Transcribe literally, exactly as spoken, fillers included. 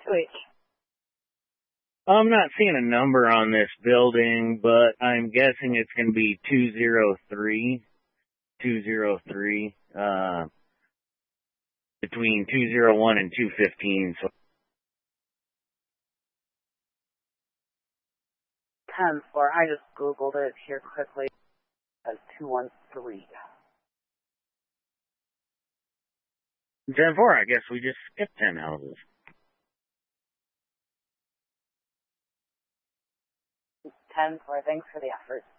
two H. I'm not seeing a number on this building, but I'm guessing it's going to be two zero three, two zero three, uh, between two zero one and two fifteen. So ten floor. I just Googled it here quickly. As two one three. ten four, I guess we just skipped ten houses. ten floor. Thanks for the effort.